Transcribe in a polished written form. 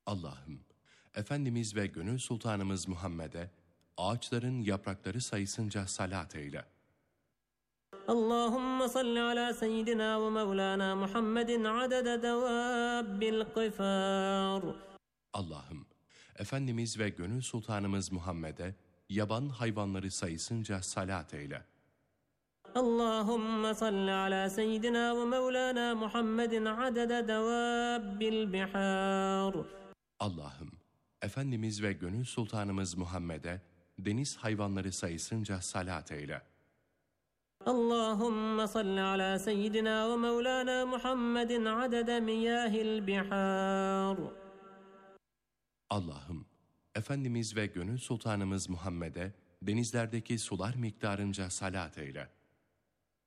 Allah'ım, Efendimiz ve Gönül Sultanımız Muhammed'e ağaçların yaprakları sayısınca salat eyle. اللهم صل على سيدنا ومولانا محمد عدد دواب القفار. Allah'ım, Efendimiz ve Gönül Sultanımız Muhammed'e yaban hayvanları sayısınca salat eyle. اللهم صل على سيدنا ومولانا محمد عدد دواب البحار. Allah'ım, Efendimiz ve Gönül Sultanımız Muhammed'e deniz hayvanları sayısınca salat eyle. اللهم صل على سيدنا ومولانا محمد عدد مياه البحار. Allah'ım, Efendimiz ve Gönül Sultanımız Muhammed'e denizlerdeki sular miktarınca salat eyle.